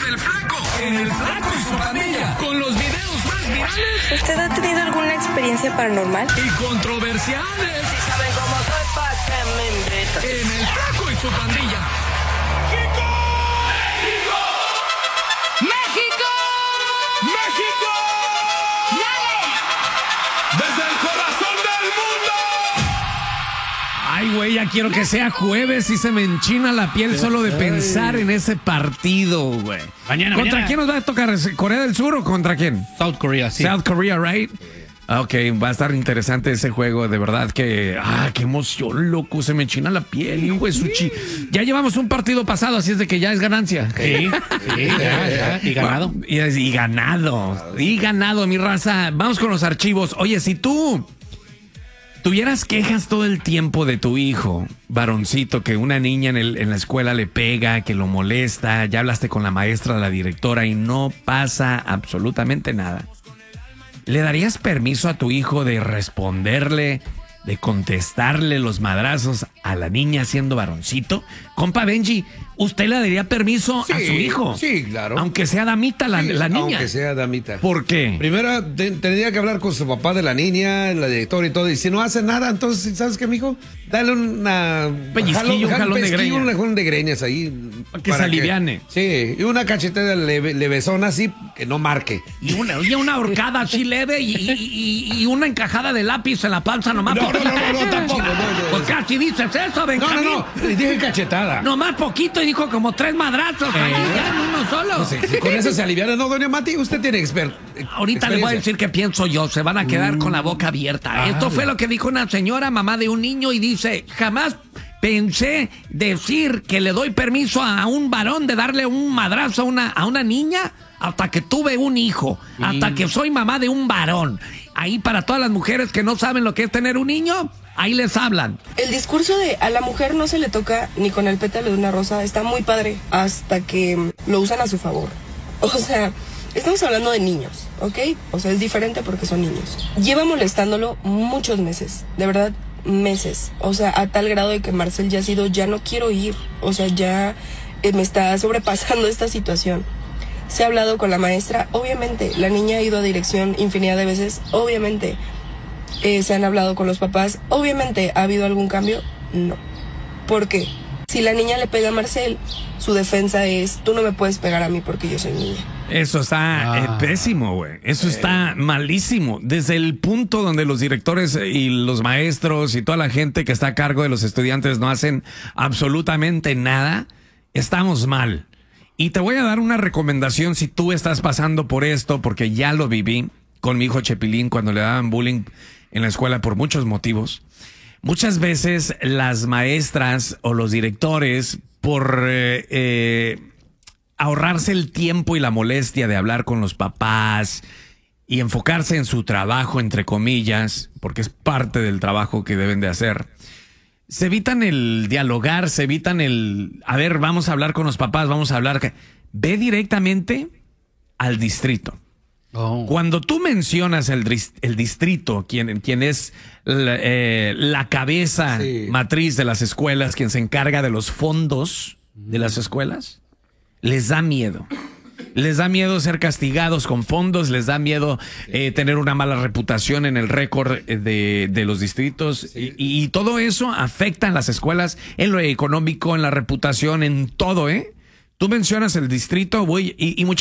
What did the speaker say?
El Flaco. En El Flaco y su pandilla. Con los videos más virales. ¿Usted ha tenido alguna experiencia paranormal? Y controversiales. Si saben cómo soy, ¿pa' qué me invitan? En El Flaco y su pandilla. ¡México! ¡México! ¡Dale! ¡Desde el corazón del mundo! Ay, güey, ya quiero que sea jueves y se me enchina la piel solo de pensar en ese partido, güey. ¿Contra quién nos va a tocar? ¿Corea del Sur o contra quién? South Korea, sí. South Korea, right? Ok, va a estar interesante ese juego, de verdad que... qué emoción, loco, se me enchina la piel, güey, sushi. Ya llevamos un partido pasado, así es de que ya es ganancia. Sí, ya. Y ganado. Y ganado, mi raza. Vamos con los archivos. Oye, si tú tuvieras quejas todo el tiempo de tu hijo, varoncito, que una niña en la escuela le pega, que lo molesta, ya hablaste con la maestra, la directora y no pasa absolutamente nada, ¿le darías permiso a tu hijo de responderle, de contestarle los madrazos a la niña siendo varoncito? Compa Benji, ¿usted le daría permiso a su hijo? Sí, claro. Aunque sea damita la niña. Aunque sea damita. ¿Por qué? Primero tendría que hablar con su papá de la niña, la directora y todo. Y si no hace nada, entonces, ¿sabes qué, mijo? Dale un pellizquillo, un jalón de greñas. Un jalón de greñas ahí. Para que se aliviane. Sí, y una cachetada levesona así, que no marque. Y una horcada así leve y una encajada de lápiz en la panza nomás. No, tampoco. Pues casi dices eso, Benjamín. No, dije cachetada. Nomás poquito y dijo como 3 madrazos. Ya en uno solo. No sé, si con eso se aliviana. No, doña Mati, usted tiene Ahorita le voy a decir qué pienso yo. Se van a quedar con la boca abierta. Esto fue lo que dijo una señora, mamá de un niño, y dice: jamás pensé decir que le doy permiso a un varón de darle un madrazo a una niña hasta que tuve un hijo, hasta que soy mamá de un varón. Ahí para todas las mujeres que no saben lo que es tener un niño, ahí les hablan. El discurso de a la mujer no se le toca ni con el pétalo de una rosa está muy padre hasta que lo usan a su favor. O sea, estamos hablando de niños, ¿ok? O sea, es diferente porque son niños. Lleva molestándolo muchos meses, de verdad, meses. O sea, a tal grado de que Marcel ya ha sido, ya no quiero ir. O sea, ya me está sobrepasando esta situación. Se ha hablado con la maestra, obviamente. La niña ha ido a dirección infinidad de veces, obviamente. Se han hablado con los papás, obviamente. ¿Ha habido algún cambio? No. ¿Por qué? Si la niña le pega a Marcel, su defensa es: tú no me puedes pegar a mí porque yo soy niña. Eso está pésimo, güey. Eso está malísimo. Desde el punto donde los directores y los maestros y toda la gente que está a cargo de los estudiantes no hacen absolutamente nada, estamos mal. Y te voy a dar una recomendación si tú estás pasando por esto, porque ya lo viví con mi hijo Chepilín cuando le daban bullying en la escuela por muchos motivos. Muchas veces las maestras o los directores, por ahorrarse el tiempo y la molestia de hablar con los papás y enfocarse en su trabajo, entre comillas, porque es parte del trabajo que deben de hacer, se evitan el dialogar, se evitan a ver, vamos a hablar con los papás, vamos a hablar. Ve directamente al distrito. Cuando tú mencionas el distrito, quien es la cabeza matriz de las escuelas, quien se encarga de los fondos de las escuelas, les da miedo. Les da miedo ser castigados con fondos, les da miedo tener una mala reputación en el récord de los distritos, y todo eso afecta a las escuelas, en lo económico, en la reputación, en todo, ¿eh? Tú mencionas el distrito, güey, y